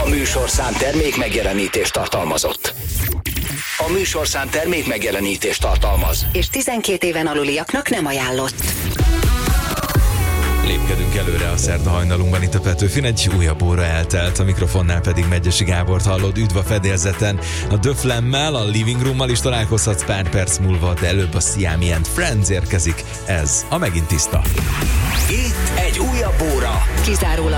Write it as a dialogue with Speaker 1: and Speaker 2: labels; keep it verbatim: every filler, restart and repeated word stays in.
Speaker 1: A műsorszám termék megjelenítést tartalmazott. A műsorszám termék megjelenítést tartalmaz.
Speaker 2: És tizenkét éven aluliaknak nem ajánlott.
Speaker 3: Lépkedünk előre a szerda hajnalunkban itt a Petőfin, egy újabb óra eltelt, a mikrofonnál pedig Megyesi Gábort hallod. Üdv a fedélzeten, a The Flammel, a Living Roommal is találkozhatsz pár perc múlva, de előbb a Siami and Friends érkezik, ez a Megint Tiszta.
Speaker 1: Itt egy újabb óra.
Speaker 2: Kizárólag